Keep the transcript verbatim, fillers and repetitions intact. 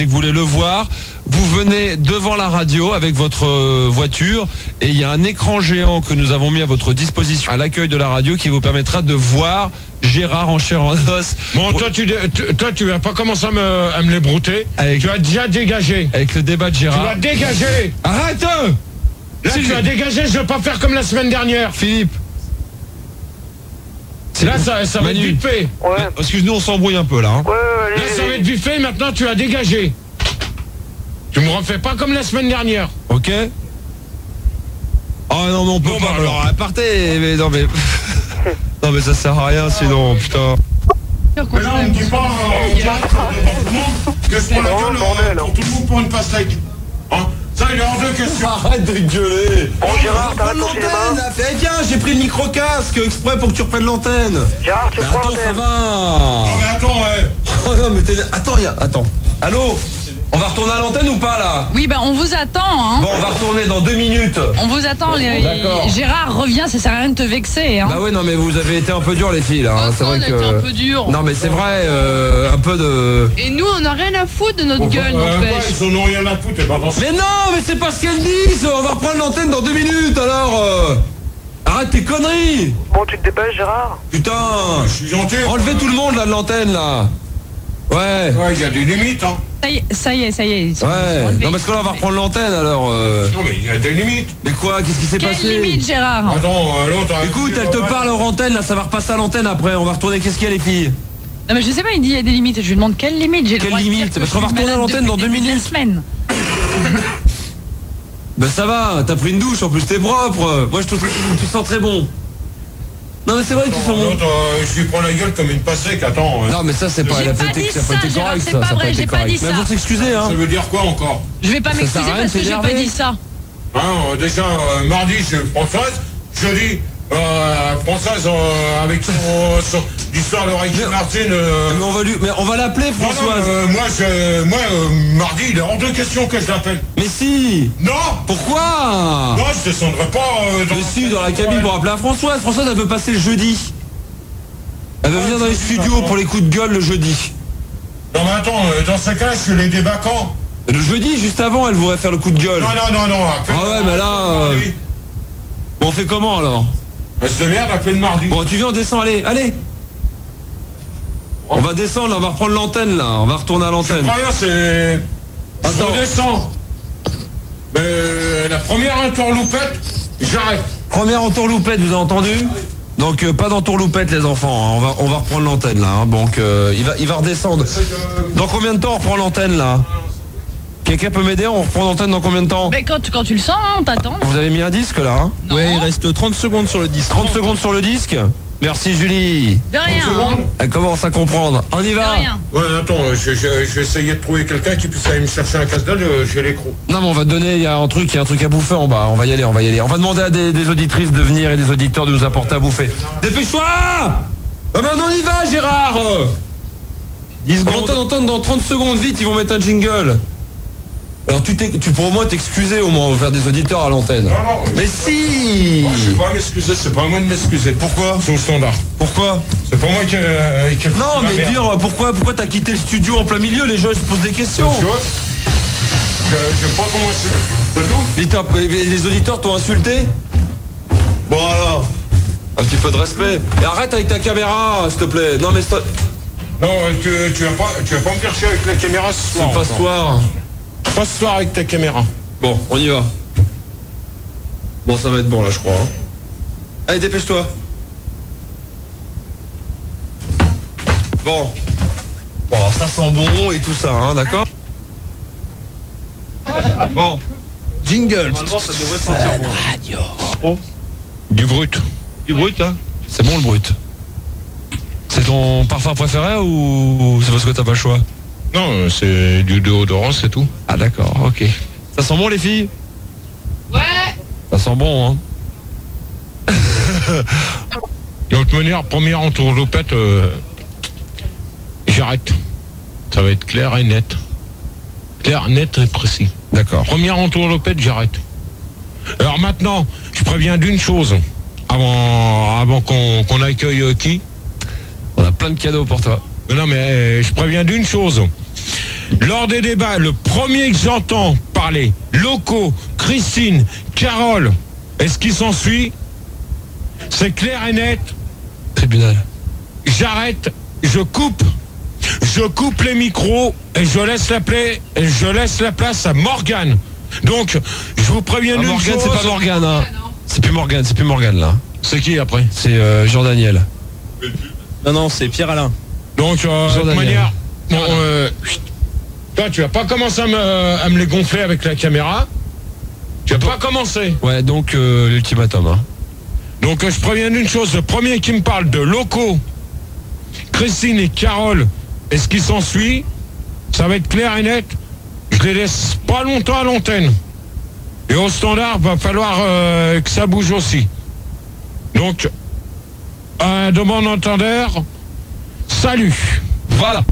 et que vous voulez le voir, vous venez devant la radio avec votre euh, voiture et il y a un écran géant que nous avons mis à votre disposition à l'accueil de la radio qui vous permettra de voir Gérard en chair en os. Bon, toi tu, tu, toi, tu vas pas commencer à me, à me les brouter. Avec, tu vas déjà dégager. Avec le débat de Gérard. Tu vas dégager. Arrête. Là, si tu vas dégager, je vais pas faire comme la semaine dernière. Philippe. Là, ça, ça va être vite fait. Ouais. Parce que nous, on s'embrouille un peu là. Hein. Ouais, ouais, là, ça va être vite fait. Maintenant, tu vas dégager. Tu me refais pas comme la semaine dernière. Ok. Oh non, mais on peut bon, pas. Bah, alors, partez. Mais non, mais. Non, mais ça sert à rien sinon, putain. Mais là, on me dit pas euh, que je prends la gueule euh, pour tout le monde pour une pastèque. Hein, ça, il est hors de question. Arrête de gueuler. Bon, Gérard, t'arrêtes ton cinéma. Eh bien, j'ai pris le micro-casque exprès pour que tu reprennes l'antenne. Gérard, tu prends Attends, ça l'antenne. va. Non, mais attends, ouais. Oh non, mais t'es... Attends, y a... Attends. Allô? On va retourner à l'antenne ou pas, là? Oui, bah on vous attend, hein. Bon, on va retourner dans deux minutes. On vous attend, les... D'accord. Gérard revient, ça sert à rien de te vexer, hein. Bah oui, non, mais vous avez été un peu dur, les filles, là. hein. C'est vrai on a que... été un peu dur. Non, mais c'est vrai, euh, un peu de... Et nous, on n'a rien à foutre de notre gueule, Euh, ouais, n'empêche. ils en ont rien à foutre, et pas dans ce- Mais non, mais c'est pas ce qu'elles disent. On va reprendre l'antenne dans deux minutes, alors. euh. Arrête tes conneries. Bon, tu te dépêches, Gérard. Putain. Je suis gentil. Enlevez tout le monde, là, de l'antenne, là. Ouais. Ouais, il y a des limites, hein. Ça y est, ça y est, ça y est. ils sont Ouais. enlevés. Non, parce que là, on va reprendre l'antenne, alors. euh. Non, mais il y a des limites. Mais quoi? Qu'est-ce qui s'est Quelle passé? limite, Gérard? Attends, euh, l'autre... a- Écoute, elle te parle hors antenne, là, ça va repasser à l'antenne après. On va retourner. Qu'est-ce qu'il y a, les filles? Non, mais je sais pas, il dit il y a des limites. Je lui demande quelle limite. J'ai le Quelle droit de dire limite? que Parce je qu'on va suis retourner à malade l'antenne dans depuis deux le début de la minutes. semaine. Ben ça va, t'as pris une douche, en plus t'es propre. Moi, je trouve que tu sens très bon. Non, mais c'est vrai que tu sens bon. L'autre, euh, je lui prends la gueule comme une pastèque, attends. euh. Non, mais ça, c'est pas... J'ai elle a pas fait- dit ça a pas ça, été Gérard, correct, c'est ça. pas Ça a vrai, pas été j'ai pas correct. dit Mais ça. faut s'excuser, hein. Ça veut dire quoi encore? Je vais pas Ça m'excuser sert à rien parce de que j'ai pas s'énerver. dit ça. Hein, euh, déjà, euh, mardi, c'est Françoise. Jeudi, euh, Françoise euh, avec son, son l'histoire de Ricky Martin. Euh, Mais on va lui... Mais on va l'appeler, non, non, Françoise. euh, moi, je, moi euh, mardi, il est hors de question que je l'appelle. Mais si. Non. Pourquoi? Non, je descendrai pas euh, dans Mais si, dans la cabine pour appeler à Françoise. Françoise, elle veut passer le jeudi. Elle veut venir dans les studios pour les coups de gueule le jeudi. Non, mais attends, euh, dans ce cas, je suis les débats quand? Le jeudi, juste avant, elle voudrait faire le coup de gueule. Non, non, non, non. appelle- Ah ouais, mais là... euh, Bon, on fait comment, alors? Reste de merde, appelle mardi. Bon, tu viens, on descend, allez, allez. On va descendre, là, on va reprendre l'antenne, là. On va retourner à l'antenne. Rien, c'est... Attends. Je redescends. Mais la première entourloupette, j'arrête. Première entourloupette, vous avez entendu? Donc euh, pas d'entourloupette les enfants, hein. on va on va reprendre l'antenne là, hein. Donc euh, il va il va redescendre. Dans combien de temps on reprend l'antenne là? Quelqu'un peut m'aider? On reprend l'antenne dans combien de temps? Mais quand, quand tu le sens, hein, on t'attend. Vous avez mis un disque là, hein? Non. Ouais, il reste trente secondes sur le disque. trente secondes sur le disque. Merci Julie. De rien, hein. Elle commence à comprendre. On y De va. rien. Ouais, attends, je, je, je vais essayer de trouver quelqu'un qui puisse aller me chercher un casse-dalle, euh, j'ai les crocs. Non mais on va te donner, il y a un truc, il y a un truc à bouffer en bas. On va y aller, on va y aller. On va demander à des, des auditrices de venir et des auditeurs de nous apporter à bouffer. Dépêche-toi! Ah ben on y va Gérard! dix On va secondes. t'entendre dans trente secondes, vite, ils vont mettre un jingle. Alors tu, t'es- tu pourras au moins t'excuser au moins, faire des auditeurs à l'antenne. Non, non. Mais si! Je vais pas m'excuser, c'est pas à moi de m'excuser. Pourquoi? C'est au standard. Pourquoi? C'est pas moi qui... Euh, qui Non la mais merde. dire pourquoi pourquoi t'as quitté le studio en plein milieu, les gens ils se posent des questions. Tu vois, je, je sais pas comment c'est. C'est tout. Mais t'as- mais les auditeurs t'ont insulté? Bon alors, un petit peu de respect. Et arrête avec ta caméra, s'il te plaît. Non mais c'est Non, tu, tu, vas pas, tu vas pas me faire chier avec la caméra ce soir. pas ce soir. Pas ce soir avec ta caméra. Bon, on y va. Bon, ça va être bon là, je crois. hein. Allez, dépêche-toi. Bon. Bon, alors, ça sent bon et tout ça, hein, d'accord? Bon. Jingle. Normalement, ça devrait sentir bon. Du brut. Du brut, hein? C'est bon le brut. C'est ton parfum préféré ou c'est parce que t'as pas le choix? Non, c'est du déodorant, c'est tout. Ah d'accord, ok. Ça sent bon les filles? Ouais. Ça sent bon, hein? De toute manière, première entourloupette, euh, j'arrête. Ça va être clair et net. Clair, net et précis. D'accord. Première entourloupette, j'arrête. Alors maintenant, je préviens d'une chose. Avant, avant qu'on qu'on accueille euh, qui? On a plein de cadeaux pour toi. Mais non, mais euh, je préviens d'une chose. lors des débats, le premier que j'entends parler, locaux, Christine, Carole, et ce qui s'ensuit, c'est clair et net. Tribunal. J'arrête, je coupe, je coupe les micros et je laisse la, pla- et je laisse la place à Morgane. Donc, je vous préviens Ah, d'une Morgane, chose. c'est pas Morgane, hein. C'est plus Morgane, c'est plus Morgane, là. C'est qui après? C'est euh, Jean-Daniel. Non, non, c'est Pierre-Alain. Donc, euh, de toute Jean-Daniel. manière, bon, euh, toi, tu vas pas commencer à me, à me les gonfler avec la caméra. Tu vas pas commencer. Ouais, donc euh, l'ultimatum, hein. Donc, euh, je préviens d'une chose. Le premier qui me parle de locaux, Christine et Carole, et ce qui s'ensuit, ça va être clair et net. Je les laisse pas longtemps à l'antenne. Et au standard, va falloir euh, que ça bouge aussi. Donc, à demande entendeur, salut. Voilà.